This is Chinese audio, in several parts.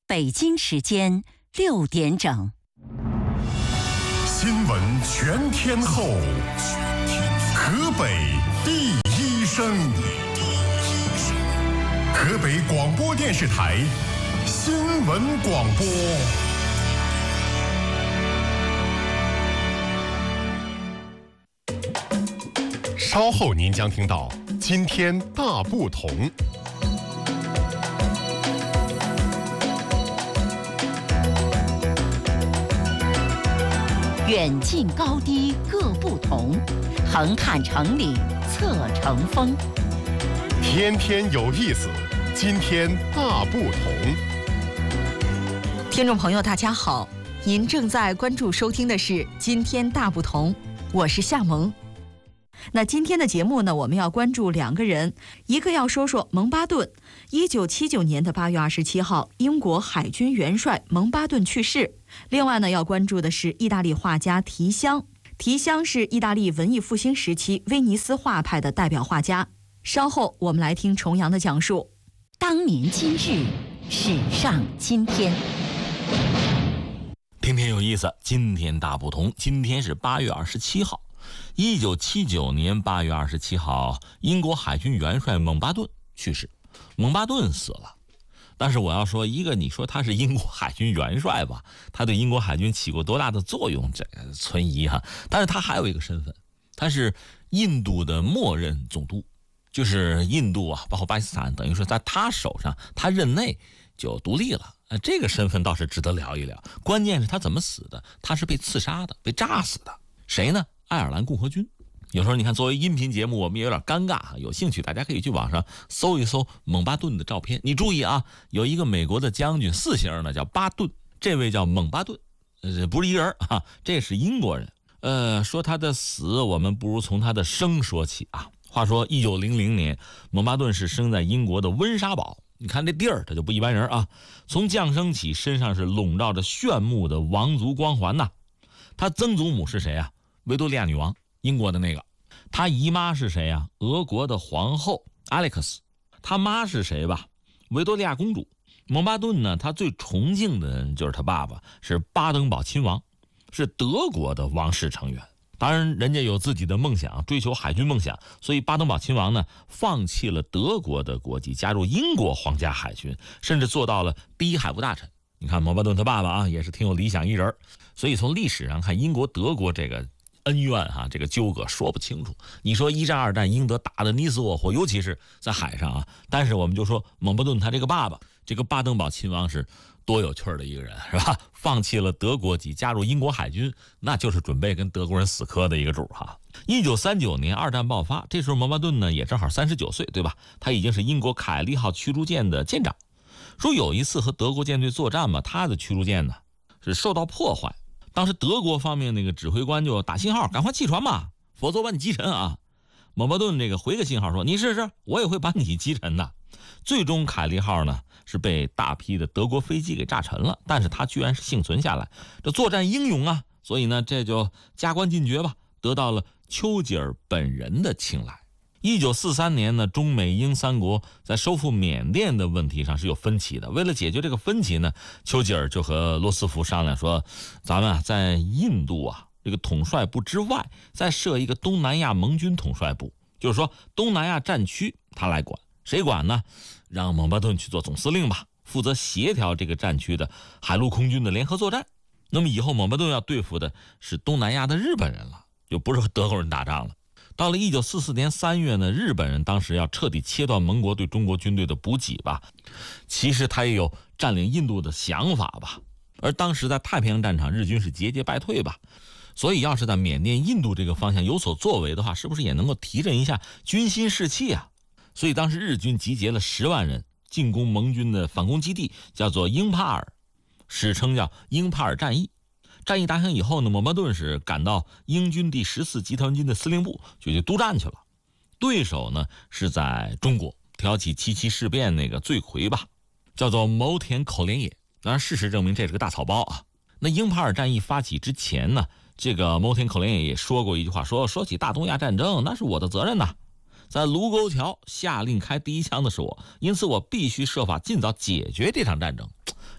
北京时间6点整。 新闻全天候，河北第一声，河北广播电视台新闻广播。稍后您将听到今天大不同。 远近高低各不同，横看成岭侧成峰。 天天有意思，今天大不同。 听众朋友大家好，您正在关注收听的是《今天大不同》，我是夏萌。那今天的节目呢，我们要关注两个人，一个要说说蒙巴顿。1979年的8月27号，英国海军元帅蒙巴顿去世。另外呢，要关注的是意大利画家提香。提香是意大利文艺复兴时期威尼斯画派的代表画家。稍后我们来听重阳的讲述。 当年今日，史上今天。 天天有意思，今天大不同。今天是8月27号。1979年8月27号，英国海军元帅蒙巴顿去世。蒙巴顿死了，但是我要说一个，你说他是英国海军元帅吧，他对英国海军起过多大的作用，这个存疑哈。但是他还有一个身份，他是印度的默认总督，就是印度啊，包括巴基斯坦，等于说在他手上，他任内就独立了。这个身份倒是值得聊一聊。关键是他怎么死的？他是被刺杀的，被炸死的。谁呢？爱尔兰共和军。有时候你看，作为音频节目，我们也有点尴尬。有兴趣大家可以去网上搜一搜蒙巴顿的照片。你注意啊，有一个美国的将军，4星的叫巴顿，这位叫蒙巴顿，不是一人啊，这是英国人。说他的死，我们不如从他的生说起啊。话说1900年，蒙巴顿是生在英国的温莎堡。你看这地儿，他就不一般人啊。从降生起，身上是笼罩着炫目的王族光环呐。他曾祖母是谁啊？维多利亚女王，英国的那个。他姨妈是谁啊？俄国的皇后阿历克斯。他妈是谁吧？维多利亚公主。蒙巴顿呢，他最崇敬的人就是他爸爸，是巴登堡亲王，是德国的王室成员。当然人家有自己的梦想，追求海军梦想，所以巴登堡亲王呢，放弃了德国的国籍，加入英国皇家海军，甚至做到了第一海部大臣。你看蒙巴顿他爸爸啊，也是挺有理想一人。所以从历史上看，英国德国这个恩怨啊，这个纠葛说不清楚。你说1战2战英德打得你死我活，尤其是在海上啊。但是我们就说蒙巴顿他这个爸爸，这个巴登堡亲王是多有趣的一个人，是吧？放弃了德国籍，加入英国海军，那就是准备跟德国人死磕的一个主哈。1939年2战爆发，这时候蒙巴顿呢也正好39岁，对吧？他已经是英国凯利号驱逐舰的舰长。说有一次和德国舰队作战嘛，他的驱逐舰呢是受到破坏。当时德国方面那个指挥官就打信号，赶快弃船吧，否则把你击沉啊。蒙巴顿这个回个信号说，你试试，我也会把你击沉的。最终凯利号呢是被大批的德国飞机给炸沉了，但是他居然是幸存下来，这作战英勇啊，所以呢这就加官进爵吧，得到了丘吉尔本人的青睐。1943年呢，中美英三国在收复缅甸的问题上是有分歧的。为了解决这个分歧呢，丘吉尔就和罗斯福商量说，咱们在印度啊这个统帅部之外，再设一个东南亚盟军统帅部，就是说东南亚战区他来管。谁管呢？让蒙巴顿去做总司令吧，负责协调这个战区的海陆空军的联合作战。那么以后蒙巴顿要对付的是东南亚的日本人了，就不是和德国人打仗了。到了1944年3月呢，日本人当时要彻底切断盟国对中国军队的补给吧，其实他也有占领印度的想法吧。而当时在太平洋战场，日军是节节败退吧，所以要是在缅甸、印度这个方向有所作为的话，是不是也能够提振一下军心士气啊？所以当时日军集结了10万人进攻盟军的反攻基地，叫做英帕尔，史称叫英帕尔战役。战役打响以后呢，蒙巴顿是赶到英军第14集团军的司令部就去督战去了。对手呢是在中国挑起77事变那个罪魁吧，叫做牟田口连野。当然事实证明这是个大草包啊。那英帕尔战役发起之前呢，这个牟田口连野也说过一句话，说起大东亚战争那是我的责任呐，在卢沟桥下令开第一枪的是我，因此我必须设法尽早解决这场战争。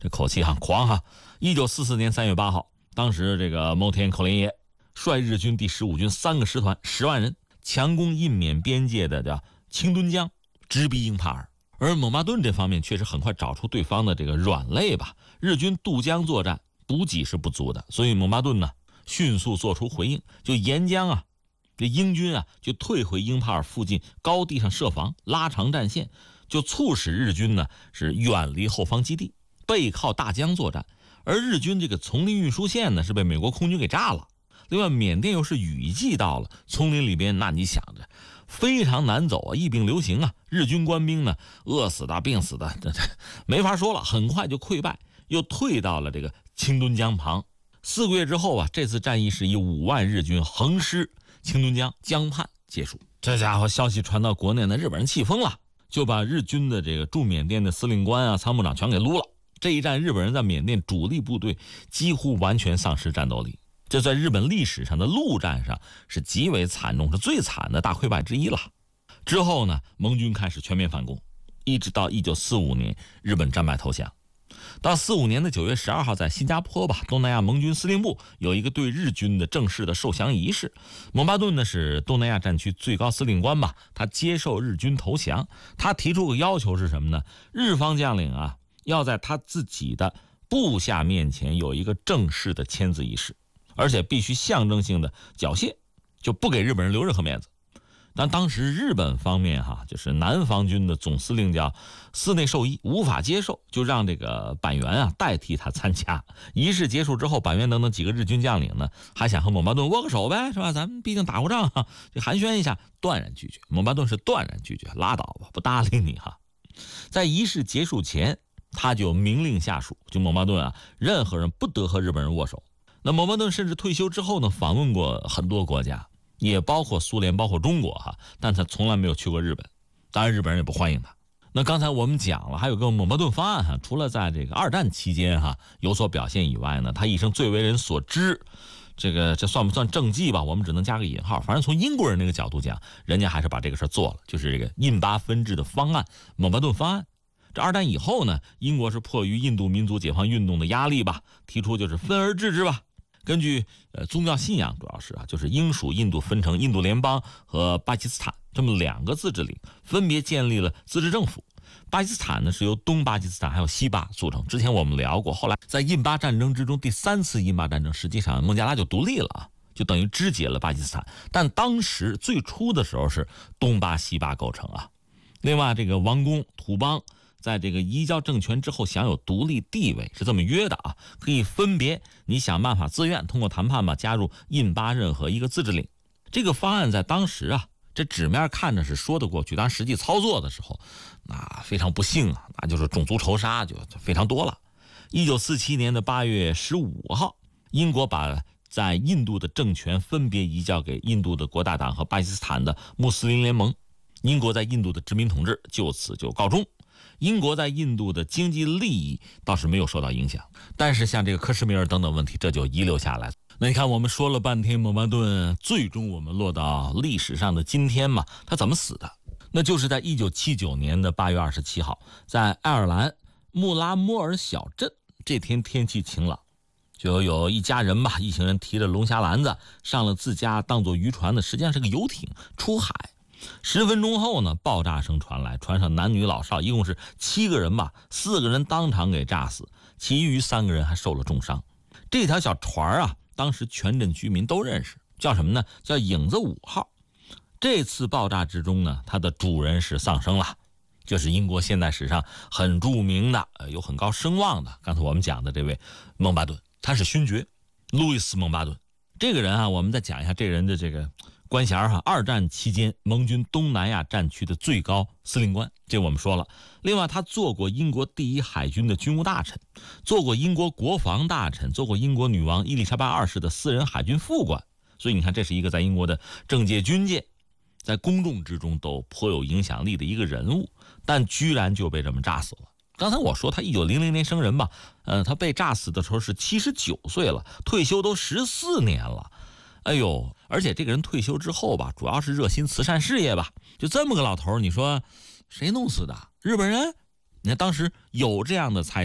这口气很狂哈。1944年3月8号，当时这个牟田口连爷率日军第15军3个师团10万人强攻印缅边界的叫清墩江，直逼英帕尔。而蒙巴顿这方面确实很快找出对方的这个软肋吧。日军渡江作战补给是不足的，所以蒙巴顿呢迅速做出回应，就沿江啊，这英军啊就退回英帕尔附近高地上设防，拉长战线，就促使日军呢是远离后方基地，背靠大江作战。而日军这个丛林运输线呢是被美国空军给炸了。另外缅甸又是雨季到了，丛林里边那你想着非常难走啊，疫病流行啊，日军官兵呢饿死的病死的，这没法说了，很快就溃败，又退到了这个清墩江旁。4个月之后啊，这次战役是以5万日军横尸清墩江江畔结束。这家伙消息传到国内呢，日本人气疯了，就把日军的这个驻缅甸的司令官啊、参谋长全给撸了。这一战日本人在缅甸主力部队几乎完全丧失战斗力，这在日本历史上的陆战上是极为惨重，是最惨的大溃败之一了。之后呢，盟军开始全面反攻，一直到1945年日本战败投降。到45年的9月12号，在新加坡吧，东南亚盟军司令部有一个对日军的正式的受降仪式。蒙巴顿呢是东南亚战区最高司令官吧，他接受日军投降。他提出个要求是什么呢？日方将领啊要在他自己的部下面前有一个正式的签字仪式，而且必须象征性的缴械，就不给日本人留任何面子。但当时日本方面就是南方军的总司令叫寺内寿一，无法接受，就让这个板垣啊代替他参加。仪式结束之后，板垣等等几个日军将领呢，还想和蒙巴顿握个手呗，是吧？咱们毕竟打过仗就寒暄一下，断然拒绝。蒙巴顿是断然拒绝，拉倒吧，不搭理你在仪式结束前，他就明令下属，就蒙巴顿啊，任何人不得和日本人握手。那蒙巴顿甚至退休之后呢，访问过很多国家，也包括苏联，包括中国但他从来没有去过日本，当然日本人也不欢迎他。那刚才我们讲了，还有个蒙巴顿方案除了在这个二战期间有所表现以外呢，他一生最为人所知，这算不算政绩吧？我们只能加个引号。反正从英国人那个角度讲，人家还是把这个事做了，就是这个印巴分治的方案，蒙巴顿方案。这二战以后呢，英国是迫于印度民族解放运动的压力吧，提出就是分而治之吧。根据宗教信仰，主要是就是英属印度分成印度联邦和巴基斯坦这么2个自治领，分别建立了自治政府。巴基斯坦呢是由东巴基斯坦还有西巴组成。之前我们聊过，后来在印巴战争之中，第3次印巴战争，实际上孟加拉就独立了就等于肢解了巴基斯坦。但当时最初的时候是东巴西巴构成另外这个王公土邦在这个移交政权之后享有独立地位，是这么约的可以分别你想办法自愿通过谈判吧加入印巴任何一个自治领。这个方案在当时这纸面看着是说得过去，但实际操作的时候那非常不幸那就是种族仇杀就非常多了。1947年的8月15号，英国把在印度的政权分别移交给印度的国大党和巴基斯坦的穆斯林联盟，英国在印度的殖民统治就此就告终。英国在印度的经济利益倒是没有受到影响，但是像这个克什米尔等等问题，这就遗留下来。那你看我们说了半天蒙巴顿，最终我们落到历史上的今天嘛，他怎么死的？那就是在1979年的8月27号，在爱尔兰穆拉莫尔小镇，这天天气晴朗，就有一家人吧，一行人提着龙虾篮子上了自家当作渔船的，实际上是个游艇出海。10分钟后呢，爆炸声传来，船上男女老少一共是7个人吧，4个人当场给炸死，其余3个人还受了重伤。这条小船当时全镇居民都认识，叫什么呢？叫影子5号。这次爆炸之中呢，它的主人是丧生了，就是英国现代史上很著名的有很高声望的刚才我们讲的这位蒙巴顿，他是勋爵路易斯·蒙巴顿。这个人我们再讲一下这人的这个官衔二战期间盟军东南亚战区的最高司令官，这我们说了。另外他做过英国第1海军的军务大臣，做过英国国防大臣，做过英国女王伊丽莎白2世的私人海军副官。所以你看，这是一个在英国的政界军界在公众之中都颇有影响力的一个人物，但居然就被这么炸死了。刚才我说他1900年生人吧，他被炸死的时候是79岁了，退休都14年了。哎呦，而且这个人退休之后吧，主要是热心慈善事业吧，就这么个老头，你说谁弄死的？日本人？你看当时有这样的猜测，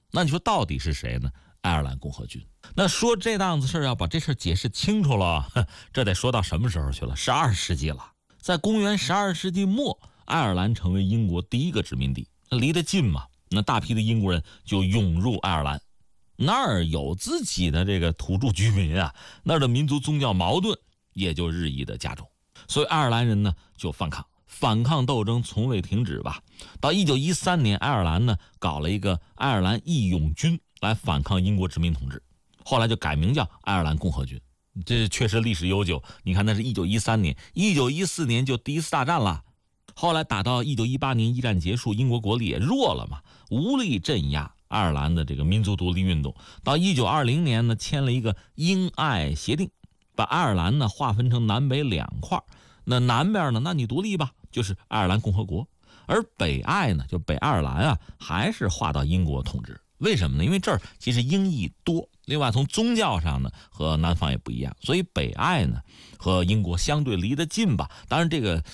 那你说到底是谁呢？爱尔兰共和军。那说这档子事要把这事解释清楚了，这得说到什么时候去了？12世纪了。在公元12世纪末，爱尔兰成为英国第一个殖民地，离得近嘛，那大批的英国人就涌入爱尔兰。那儿有自己的这个土著居民啊，那儿的民族宗教矛盾也就日益的加重，所以爱尔兰人呢就反抗，反抗斗争从未停止吧。到1913年，爱尔兰呢搞了一个爱尔兰义勇军来反抗英国殖民统治，后来就改名叫爱尔兰共和军。这确实历史悠久，你看那是1913年，1914年就第一次大战了，后来打到1918年一战结束，英国国力也弱了嘛，无力镇压爱尔兰的这个民族独立运动。到1920年呢，签了一个英爱协定，把爱尔兰呢划分成南北两块。那南边呢，那你独立吧，就是爱尔兰共和国，而北爱呢，就北爱尔兰啊，还是划到英国统治。为什么呢？因为这儿其实英裔多，另外从宗教上呢和南方也不一样，所以北爱呢和英国相对离得近吧。当然这个